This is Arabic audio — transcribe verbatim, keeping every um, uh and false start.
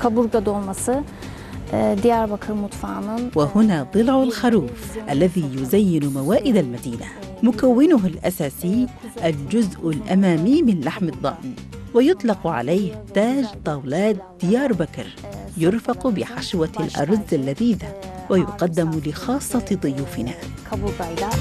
kaburga dolması Diyarbakır mutfağının. وهنا ضلع الخروف الذي يزين موائد المدينة. مكونه الأساسي الجزء الأمامي من لحم الضأن، ويطلق عليه تاج طاولات ديار بكر، يرفق بحشوة الأرز اللذيذة ويقدم لخاصة ضيوفنا.